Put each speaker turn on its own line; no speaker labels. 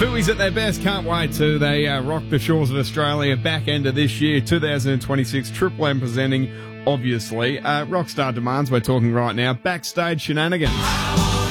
Fooey's at their best. Can't wait to. They rock the shores of Australia back end of this year, 2026. Triple M presenting, obviously. Rockstar Demands, we're talking right now. Backstage Shenanigans.